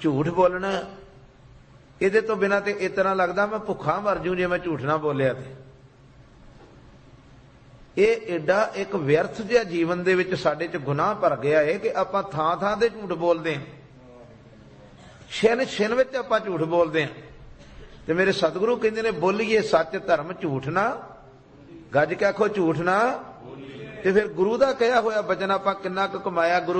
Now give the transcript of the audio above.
झूठ बोलना ਇਹਦੇ ਤੋਂ ਬਿਨਾਂ ਤੇ ਇਤਨਾ ਲੱਗਦਾ ਮੈਂ ਭੁੱਖਾ ਮਰ ਜੂ ਜੇ ਮੈਂ ਝੂਠ ਨਾ ਬੋਲਿਆ ਤੇ। ਇਹ ਏਡਾ ਇੱਕ ਵਿਅਰਥ ਜਿਹਾ ਜੀਵਨ ਦੇ ਵਿੱਚ ਸਾਡੇ 'ਚ ਗੁਨਾਹ ਭਰ ਗਿਆ ਹੈ ਕਿ ਆਪਾਂ ਥਾਂ ਥਾਂ ਤੇ ਝੂਠ ਬੋਲਦੇ ਹਾਂ, ਛਿਨ ਛਿਨ ਵਿੱਚ ਆਪਾਂ ਝੂਠ ਬੋਲਦੇ ਹਾਂ। ਤੇ ਮੇਰੇ ਸਤਿਗੁਰੂ ਕਹਿੰਦੇ ਨੇ ਬੋਲੀਏ ਸੱਚ ਧਰਮ ਝੂਠ ਨਾ, ਗੱਜ ਕੇ ਆਖੋ ਝੂਠ ਨਾ। ਤੇ ਫਿਰ ਗੁਰੂ ਦਾ ਕਿਹਾ ਹੋਇਆ ਬਚਨ ਆਪਾਂ ਕਿੰਨਾ ਕੁ ਕਮਾਇਆ, ਗੁਰੂ